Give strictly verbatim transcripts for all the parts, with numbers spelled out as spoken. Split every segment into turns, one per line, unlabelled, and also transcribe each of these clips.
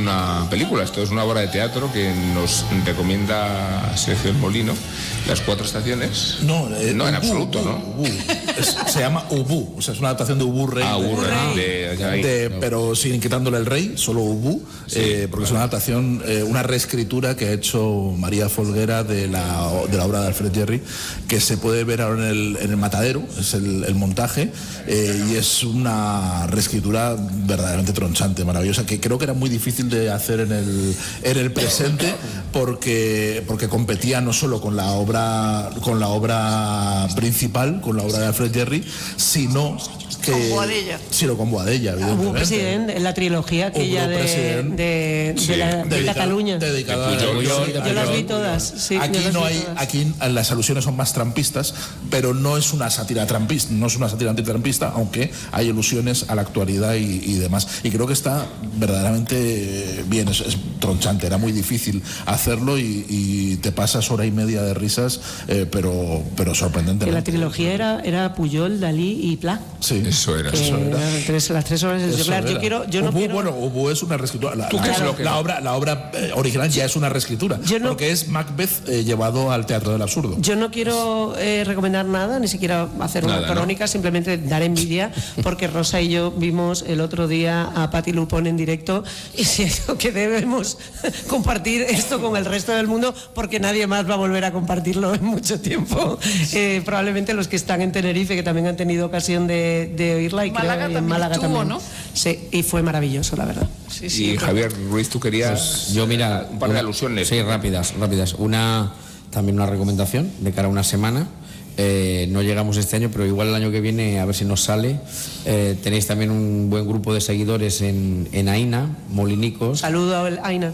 una película, esto es una obra de teatro que nos recomienda Sergio El Molino, Las Cuatro Estaciones.
No, eh,
no en
Ubu,
absoluto,
Ubu,
¿no?
Ubu. Es, se llama Ubu, o sea, es una adaptación de Ubu Rey.
Ah, Ubu Rey, de, de,
de,
no.
pero sin quitándole el rey, solo Ubu,
sí,
eh, porque claro. Es una adaptación, eh, una reescritura que ha hecho María Folguera de la, de la obra de Alfred Jarry, que se puede ver ahora en el, en el Matadero, es el, el montaje, eh, y es una reescritura verdaderamente tronchante, maravillosa, que creo que era muy difícil de hacer en el, en el presente, porque, porque competía no solo con la obra, con la obra principal, con la obra de Alfred Jarry, sino que,
con Boadella.
Sino con Boadella, evidentemente.
Hubo presidente en la trilogía aquella de, de, de,
sí,
de, la, de
dedica,
Cataluña.
Dedicada
de
Puyol,
yo,
de
yo las vi todas. Sí,
aquí no hay, todas. Aquí las alusiones son más trampistas, pero no es una sátira trampista, no es una sátira antitrampista, aunque hay alusiones a la actualidad y, y demás. Y creo que está verdaderamente bien, es, es tronchante, era muy difícil hacerlo y, y te pasas hora y media de risas, eh, pero, pero sorprendentemente.
Que la trilogía era, era Puyol, Dalí y Pla.
Sí,
eso era.
Que
eso era.
Tres, las tres horas. Yo, claro, yo quiero, yo no
Ubu,
quiero...
Bueno, Ubu es una reescritura. La,
¿Tú
la,
qué es
la,
lo que
la
no?
obra, la obra eh, original ya es una reescritura,
yo no,
porque es Macbeth eh, llevado al teatro del absurdo.
Yo no quiero eh, recomendar nada, ni siquiera hacer una
nada,
crónica, ¿no? Simplemente dar envidia, porque Rosa y yo vimos el otro día a Patti Lupone en directo y siento que debemos compartir esto con el resto del mundo, porque nadie más va a volver a compartirlo en mucho tiempo. Eh, probablemente los que están en Tenerife, que también han tenido ocasión de, de oírla, y
Málaga
creo, y en
también
Málaga
estuvo,
también.
¿no?
Sí, y fue maravilloso, la verdad.
Sí, sí,
y
pero...
Javier Ruiz, tú querías
pues yo mira
un par
una,
de alusiones.
Sí, rápidas, rápidas. Una, también una recomendación de cara a una semana. Eh, no llegamos este año, pero igual el año que viene a ver si nos sale. Eh, tenéis también un buen grupo de seguidores en, en Aina, Molinicos.
Saludo a Aina.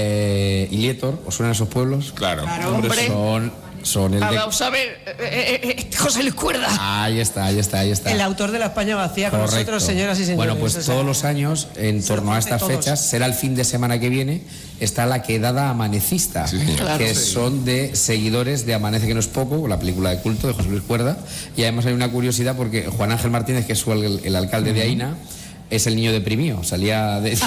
Eh, y Lietor, ¿os suenan esos pueblos?
Claro.
Claro, hombre.
Son... Son el
a,
de...
vamos a ver, eh, eh, eh, José Luis Cuerda.
Ahí está, ahí está, ahí está.
El autor de La España Vacía con
Correcto.
nosotros, señoras y señores.
Bueno, pues
o sea,
todos los años, en torno a estas
todos.
fechas, será el fin de semana que viene, está la quedada amanecista,
sí,
claro,
que
sí.
son de seguidores de Amanece que no es poco, la película de culto de José Luis Cuerda. Y además hay una curiosidad porque Juan Ángel Martínez, que es el, el alcalde uh-huh. de Aina, es el niño deprimido, salía de...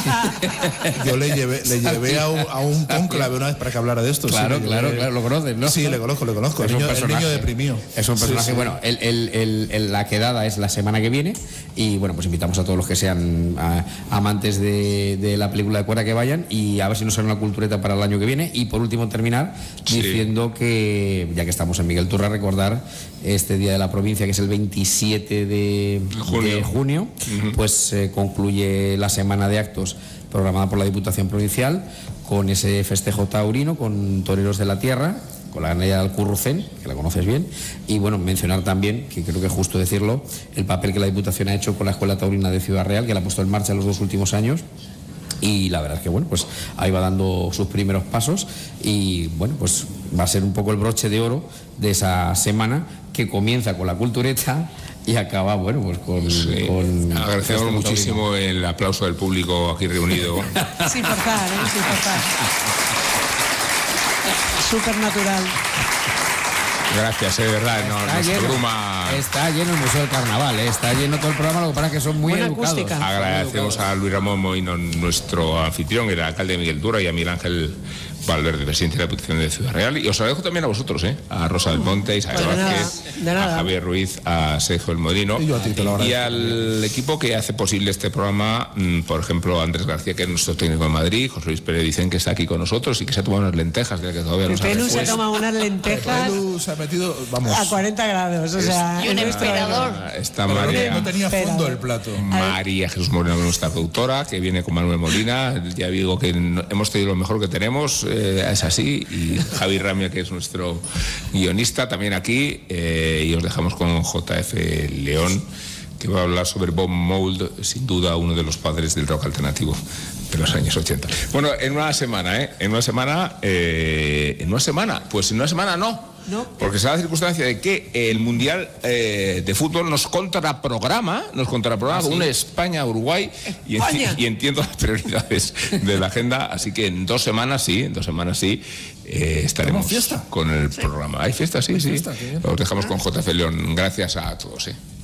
Yo le llevé, le llevé a un, a un cónclave una vez para que hablara de esto.
Claro,
sí,
claro,
llevé...
claro, lo conoces, ¿no?
Sí, le conozco, le conozco. El niño, el niño deprimido.
Es un personaje, sí, sí. Bueno, el, el, el, el, la quedada es la semana que viene y bueno, pues invitamos a todos los que sean a, amantes de, de la película de Cuerda que vayan y a ver si nos sale una cultureta para el año que viene. Y por último terminar sí. diciendo que, ya que estamos en Miguel Turra, recordar este Día de la Provincia, que es el veintisiete de junio, de junio uh-huh. pues eh, concluye la semana de actos programada por la Diputación Provincial con ese festejo taurino con toreros de la tierra, con la ganadería del Currucén, que la conoces bien, y bueno, mencionar también, que creo que es justo decirlo, el papel que la Diputación ha hecho con la Escuela Taurina de Ciudad Real, que la ha puesto en marcha en los dos últimos años. Y la verdad es que bueno, pues ahí va dando sus primeros pasos y bueno, pues va a ser un poco el broche de oro de esa semana que comienza con la cultureta y acaba, bueno, pues con...
Sí.
con
agradecemos este muchísimo el aplauso del público aquí reunido.
Sin forzar, ¿eh? Sin forzar. Súper natural.
Gracias, es eh, verdad, no,
está,
nos
lleno,
bruma...
está lleno el Museo del Carnaval, ¿eh? Está lleno todo el programa, lo que pasa es que son muy
Buena
educados.
acústica.
Agradecemos a Luis Ramón Moino, nuestro anfitrión, el alcalde Miguel Turra, y a Miguel Ángel Valverde, presidente de la Diputación de Ciudad Real. Y os agradezco también a vosotros, ¿eh? A Rosa del Monte, a Isabel
pues
Vázquez,
de nada, de
a Javier Ruiz, a Sergio El Molino
y, yo a ti te lo
y al equipo que hace posible este programa, por ejemplo, Andrés García, que es nuestro técnico en Madrid, José Luis Pérez Vicente, que está aquí con nosotros y que se ha tomado unas lentejas de las que todavía no sabe.
Pelu se ha tomado unas lentejas
Pelu se ha metido, vamos,
a cuarenta grados, o sea...
Y un emperador.
Está
pero
María...
no tenía fondo el plato.
María Jesús Moreno, nuestra productora, que viene con Manuel Molina. Ya digo que hemos tenido lo mejor que tenemos, eh, es así. Y Javi Ramia, que es nuestro guionista, también aquí. Eh, y os dejamos con J F León, que va a hablar sobre Bob Mould, sin duda uno de los padres del rock alternativo de los años ochenta. Bueno, en una semana, ¿eh? En una semana, eh, en una semana, pues en una semana no.
No.
Porque se da la circunstancia de que el Mundial eh, de Fútbol nos contraprograma, nos contraprograma con ¿Ah, sí? una España-Uruguay y, enti y entiendo las prioridades de la agenda, así que en dos semanas sí, en dos semanas sí, eh, estaremos
fiesta?
con el
¿Sí?
programa. ¿Hay fiesta? Sí,
¿Hay
sí.
Fiesta?
Os dejamos con J F León. Gracias a todos. ¿eh?